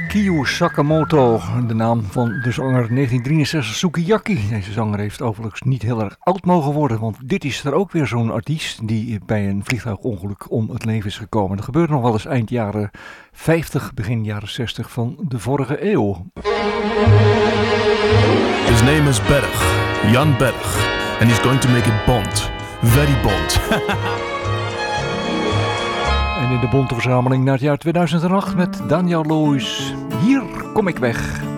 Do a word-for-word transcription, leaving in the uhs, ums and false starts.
Kiyo Sakamoto, de naam van de zanger negentien drieënzestig Sukiyaki. Deze zanger heeft overigens niet heel erg oud mogen worden, want dit is er ook weer zo'n artiest die bij een vliegtuigongeluk om het leven is gekomen. Dat gebeurde nog wel eens eind jaren vijftig, begin jaren zestig van de vorige eeuw. His name is Berg, Jan Berg, and he's going to make it Bond, very Bond. En in de bonte verzameling naar het jaar tweeduizend acht met Daniel Loos. Hier kom ik weg.